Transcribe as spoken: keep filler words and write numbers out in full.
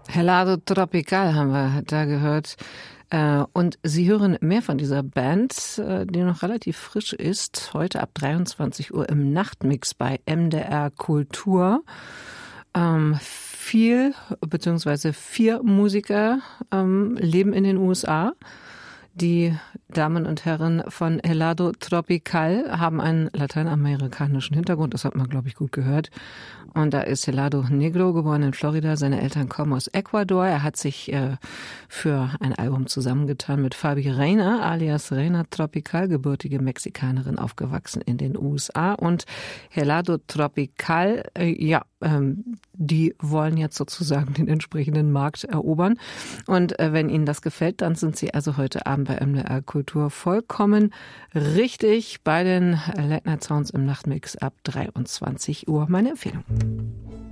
Helado Tropical haben wir da gehört. Und Sie hören mehr von dieser Band, die noch relativ frisch ist, heute ab dreiundzwanzig Uhr im Nachtmix bei M D R Kultur. Ähm, viel, beziehungsweise vier Musiker ähm, leben in den U S A. Die Damen und Herren von Helado Tropical haben einen lateinamerikanischen Hintergrund, das hat man, glaube ich, gut gehört. Und da ist Helado Negro, geboren in Florida. Seine Eltern kommen aus Ecuador. Er hat sich äh, für ein Album zusammengetan mit Fabi Reina, alias Reina Tropical, gebürtige Mexikanerin, aufgewachsen in den U S A. Und Helado Tropical, äh, ja, ähm, die wollen jetzt sozusagen den entsprechenden Markt erobern. Und äh, wenn Ihnen das gefällt, dann sind Sie also heute Abend bei M D R Kultur vollkommen richtig bei den Late Night Sounds im Nachtmix ab dreiundzwanzig Uhr. Meine Empfehlung.